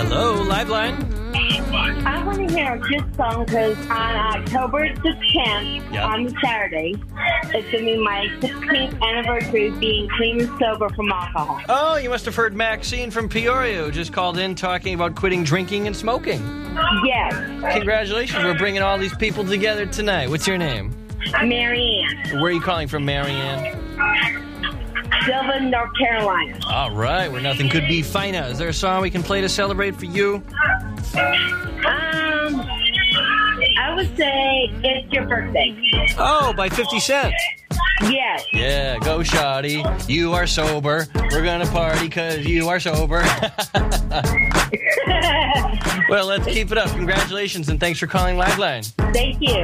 Hello, Liveline. I want to hear a good song because on October the 10th, Yep. on Saturday, it's going to be my 16th anniversary of being clean and sober from alcohol. Oh, you must have heard Maxine from Peoria, who just called in talking about quitting drinking and smoking. Yes, Congratulations, we're bringing all these people together tonight. What's your name? Mary Ann, Where are you calling from, Marianne? Sylvan, North Carolina. All right, where nothing could be finer. Is there a song we can play to celebrate for you? I would say It's Your Birthday. Oh, by 50 Cent. Yes. Yeah, go shawty. You are sober. We're gonna party because you are sober. Well, let's keep it up. Congratulations and thanks for calling Liveline. Thank you.